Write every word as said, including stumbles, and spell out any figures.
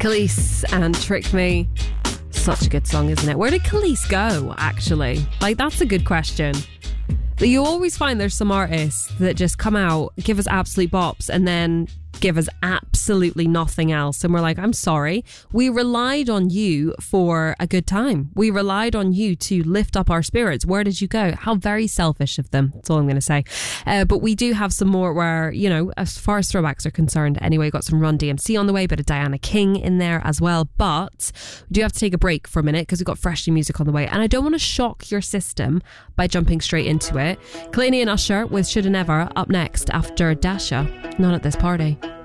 Khalees and Trick Me. Such a good song, isn't it? Where did Khalees go, actually? Like, that's a good question. You always find there's some artists that just come out, give us absolute bops, and then give us absolutely nothing else. And we're like, I'm sorry. We relied on you for a good time. We relied on you to lift up our spirits. Where did you go? How very selfish of them. That's all I'm going to say. Uh, but we do have some more where, you know, as far as throwbacks are concerned, anyway, got some Run D M C on the way, bit of Diana King in there as well. But we do have to take a break for a minute because we've got fresh new music on the way. And I don't want to shock your system by jumping straight into it. Claney and Usher with Shoulda Never up next after Dasha. Not at this party.